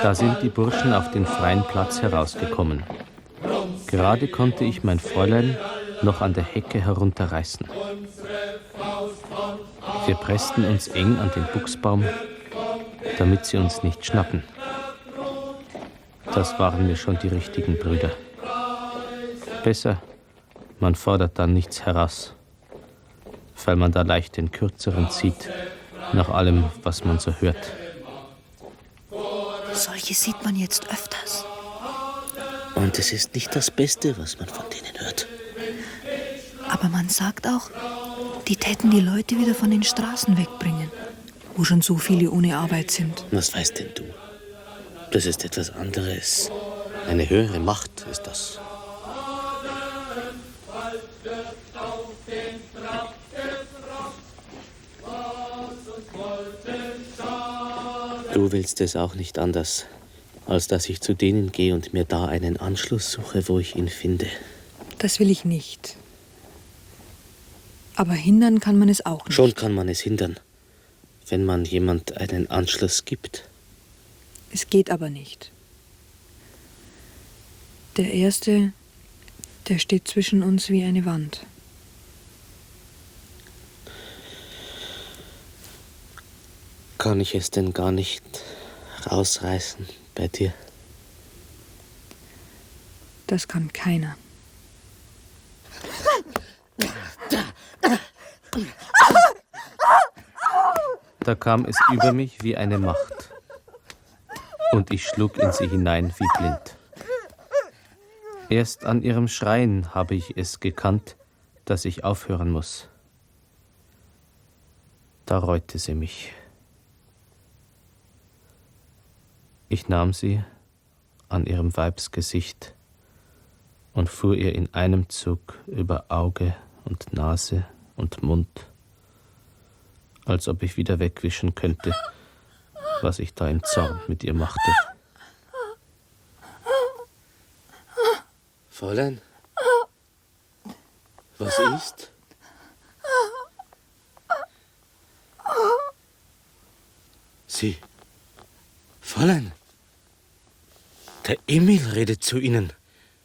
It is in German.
Da sind die Burschen auf den freien Platz herausgekommen. Gerade konnte ich mein Fräulein noch an der Hecke herunterreißen. Wir pressten uns eng an den Buchsbaum, damit sie uns nicht schnappen. Das waren mir schon die richtigen Brüder. Besser, man fordert dann nichts heraus, weil man da leicht den Kürzeren zieht, nach allem, was man so hört. Solche sieht man jetzt öfters. Und es ist nicht das Beste, was man von denen hört. Aber man sagt auch, die täten die Leute wieder von den Straßen wegbringen, wo schon so viele ohne Arbeit sind. Was weißt denn du? Das ist etwas anderes. Eine höhere Macht ist das. Du willst es auch nicht anders, als dass ich zu denen gehe und mir da einen Anschluss suche, wo ich ihn finde. Das will ich nicht. Aber hindern kann man es auch nicht. Schon kann man es hindern, wenn man jemand einen Anschluss gibt. Es geht aber nicht. Der Erste, der steht zwischen uns wie eine Wand. Kann ich es denn gar nicht rausreißen bei dir? Das kann keiner. Da kam es über mich wie eine Macht. Und ich schlug in sie hinein wie blind. Erst an ihrem Schreien habe ich es gekannt, dass ich aufhören muss. Da reute sie mich. Ich nahm sie an ihrem Weibsgesicht und fuhr ihr in einem Zug über Auge und Nase und Mund, als ob ich wieder wegwischen könnte, was ich da im Zorn mit ihr machte. Fräulein? Was ist? Sie. Fräulein. Der Emil redet zu Ihnen.